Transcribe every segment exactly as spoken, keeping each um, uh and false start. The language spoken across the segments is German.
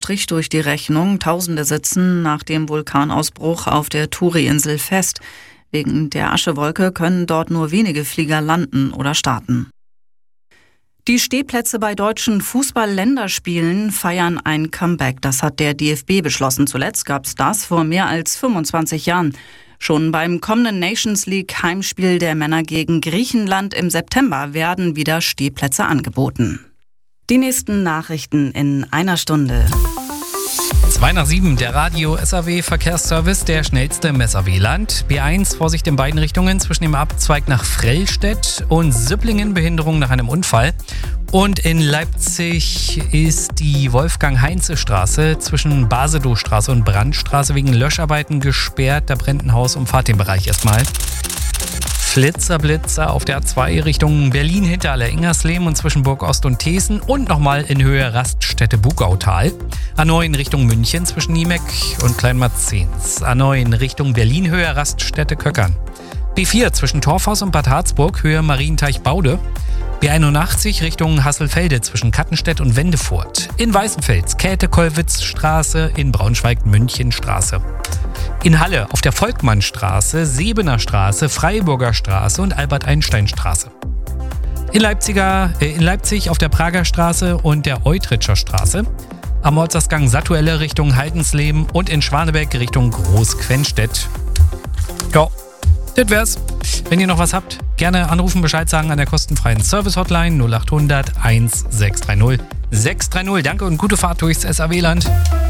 Strich durch die Rechnung. Tausende sitzen nach dem Vulkanausbruch auf der Turi-Insel fest. Wegen der Aschewolke können dort nur wenige Flieger landen oder starten. Die Stehplätze bei deutschen Fußball-Länderspielen feiern ein Comeback. Das hat der D F B beschlossen. Zuletzt gab es das vor mehr als fünfundzwanzig Jahren. Schon beim kommenden Nations League Heimspiel der Männer gegen Griechenland im September werden wieder Stehplätze angeboten. Die nächsten Nachrichten in einer Stunde. zwei nach sieben, der Radio-S A W-Verkehrsservice, der schnellste im S A W-Land. B eins, Vorsicht in beiden Richtungen zwischen dem Abzweig nach Frellstedt und Süpplingen, Behinderung nach einem Unfall. Und in Leipzig ist die Wolfgang-Heinze-Straße zwischen Basedow-Straße und Brandstraße wegen Löscharbeiten gesperrt. Da brennt ein Haus, umfahrt den Bereich erstmal. Flitzer, Blitzer auf der A zwei Richtung Berlin hinter Aller-Ingersleben und zwischen Burgost und Thesen und nochmal in Höhe Raststätte Bugautal. A neun Richtung München zwischen Niemeck und Kleinmarzens. A neun Richtung Berlin Höhe Raststätte Köckern. B vier zwischen Torfhaus und Bad Harzburg Höhe Marienteich-Baude. B einundachtzig Richtung Hasselfelde zwischen Kattenstedt und Wendefurt. In Weißenfels Käthe-Kollwitz-Straße, in Braunschweig München-Straße. In Halle auf der Volkmannstraße, Sebener Straße, Freiburger Straße und Albert-Einstein-Straße. In, Leipziger, äh, in Leipzig auf der Prager Straße und der Eutritscher Straße. Am Ortsausgang Sattuelle Richtung Haldensleben und in Schwanebeck Richtung Großquenstedt. Ja, das wär's. Wenn ihr noch was habt, gerne anrufen, Bescheid sagen an der kostenfreien Service-Hotline null achthundert sechshundertsechzig sechshundertdreißig. Danke und gute Fahrt durchs S A W-Land.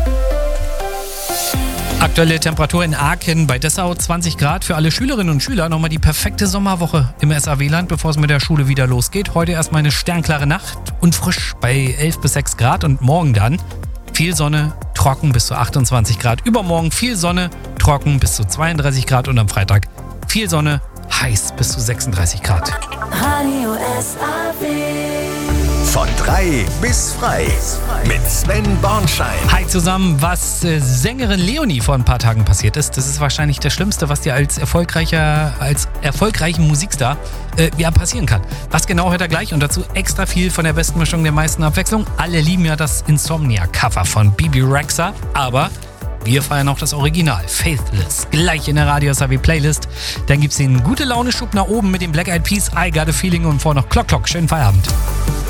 Aktuelle Temperatur in Aachen bei Dessau zwanzig Grad. Für alle Schülerinnen und Schüler nochmal die perfekte Sommerwoche im S A W-Land, bevor es mit der Schule wieder losgeht. Heute erstmal eine sternklare Nacht und frisch bei elf bis sechs Grad und morgen dann viel Sonne, trocken bis zu achtundzwanzig Grad. Übermorgen viel Sonne, trocken bis zu zweiunddreißig Grad und am Freitag viel Sonne, heiß bis zu sechsunddreißig Grad. Radio S A W. Von drei bis frei mit Sven Bornschein. Hi zusammen, was äh, Sängerin Leonie vor ein paar Tagen passiert ist, das ist wahrscheinlich das Schlimmste, was dir als erfolgreicher, als erfolgreichen Musikstar äh, ja, passieren kann. Was genau hört er gleich und dazu extra viel von der besten Mischung der meisten Abwechslung. Alle lieben ja das Insomnia-Cover von Bebe Rexha, aber wir feiern auch das Original, Faithless, gleich in der Radio-S A W-Playlist. Dann gibt's den Gute-Laune-Schub nach oben mit dem Black Eyed Peas, I Got a Feeling und vor noch Clock Clock. Schönen Feierabend.